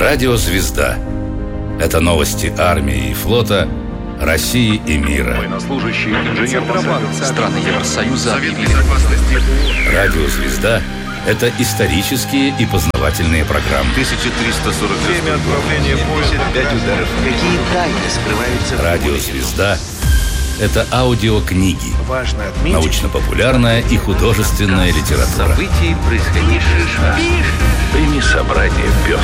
Радио «Звезда». Это новости армии и флота, России и мира. Военнослужащий, инженер страны Евросоюза объявили. Радио «Звезда» — это исторические и познавательные программы. 1340. Время отправления поезда. 5 ударов. Какие тайны скрываются? Радио «Звезда» — это аудиокниги, Важно отметить. научно-популярная и художественная литература. Событий, происходивших. Прими собрание пёс.